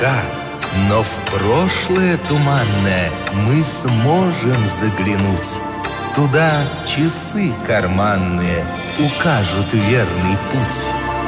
Но в прошлое туманное мы сможем заглянуть. Туда часы карманные укажут верный путь.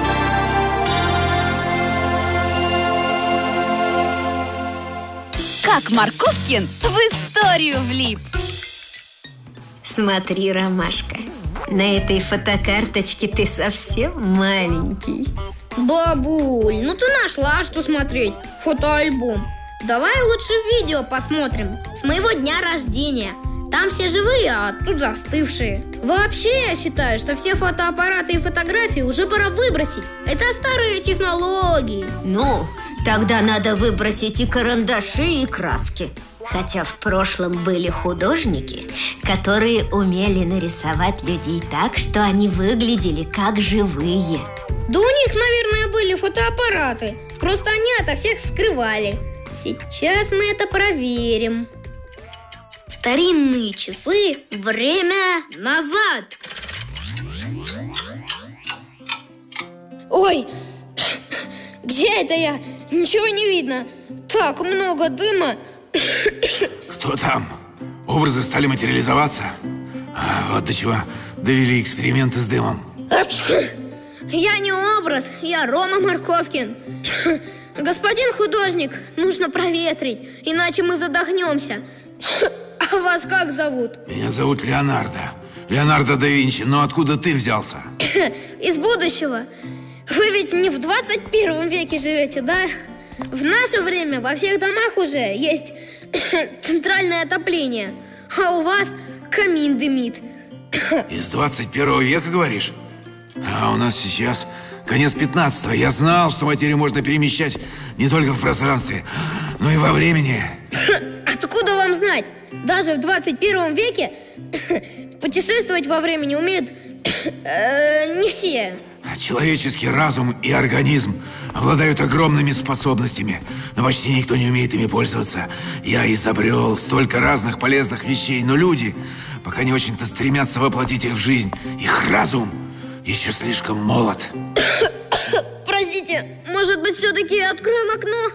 Как Морковкин в историю влип. Смотри, Ромашка, на этой фотокарточке ты совсем маленький. Бабуль, ну ты нашла, что смотреть. Фотоальбом. Давай лучше видео посмотрим с моего дня рождения. Там все живые, а тут застывшие. Вообще, я считаю, что все фотоаппараты и фотографии уже пора выбросить. Это старые технологии. Ну, тогда надо выбросить и карандаши, и краски. Хотя в прошлом были художники, которые умели нарисовать людей так, что они выглядели как живые. Да у них, наверное, были фотоаппараты. Просто они ото всех скрывали. Сейчас мы это проверим. Старинные часы. Время назад. Ой, где это я? Ничего не видно. Так много дыма. Кто там? Образы стали материализоваться? Вот до чего довели эксперименты с дымом. Я не образ, я Рома Морковкин. Господин художник, нужно проветрить, иначе мы задохнемся. А вас как зовут? Меня зовут Леонардо. Леонардо да Винчи. Но откуда ты взялся? Из будущего. Вы ведь не в 21 веке живете, да? В наше время во всех домах уже есть центральное отопление, а у вас камин дымит. Из 21 века, говоришь? А у нас сейчас конец 15-го. Я знал, что материю можно перемещать не только в пространстве, но и во времени. Откуда вам знать? Даже в 21 веке путешествовать во времени умеют не все. Человеческий разум и организм обладают огромными способностями, но почти никто не умеет ими пользоваться. Я изобрел столько разных полезных вещей, но люди пока не очень-то стремятся воплотить их в жизнь. Их разум еще слишком молод. Простите, может быть, все-таки откроем окно?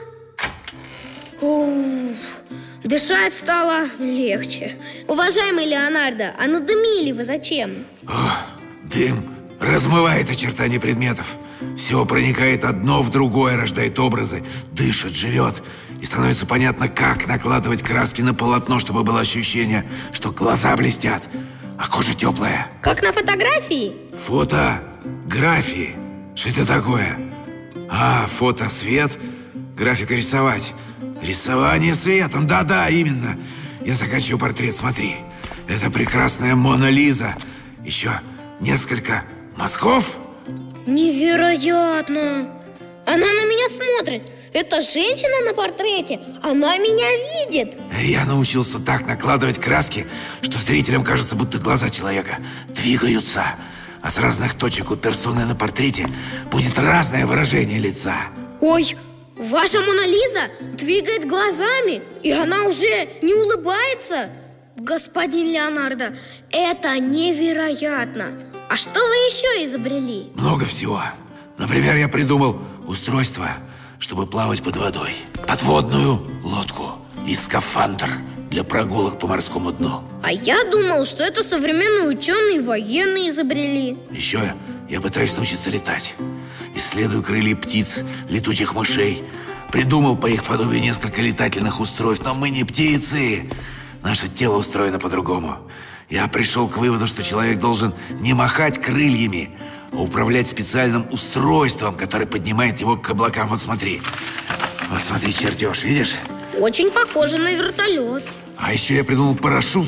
Дышать стало легче. Уважаемый Леонардо, а надымили вы зачем? Дым размывает очертания предметов. Все проникает одно в другое, рождает образы, дышит, живет. И становится понятно, как накладывать краски на полотно, чтобы было ощущение, что глаза блестят, а кожа теплая. Как на фотографии? Фотографии. Что это такое? Фото, свет, графика рисовать. Рисование светом, да-да, именно. Я заканчиваю портрет, смотри. Это прекрасная Мона Лиза. Еще несколько мазков. Невероятно! Она на меня смотрит. Это женщина на портрете. Она меня видит. Я научился так накладывать краски, что зрителям кажется, будто глаза человека двигаются. А с разных точек у персоны на портрете будет разное выражение лица. Ой, ваша Мона Лиза двигает глазами, и она уже не улыбается. Господин Леонардо, это невероятно. А что вы еще изобрели? Много всего. Например, я придумал устройство, чтобы плавать под водой. Подводную лодку и скафандр для прогулок по морскому дну. А я думал, что это современные ученые и военные изобрели. Еще я пытаюсь научиться летать. Исследую крылья птиц, летучих мышей. Придумал по их подобию несколько летательных устройств. Но мы не птицы. Наше тело устроено по-другому. Я пришел к выводу, что человек должен не махать крыльями, а управлять специальным устройством, которое поднимает его к облакам. Вот смотри, чертеж, видишь? Очень похоже на вертолет. А еще я придумал парашют,